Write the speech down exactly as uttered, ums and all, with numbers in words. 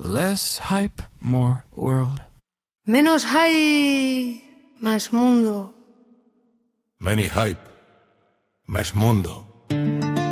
Less hype, more world. Menos hype, más mundo. Many hype, más mundo.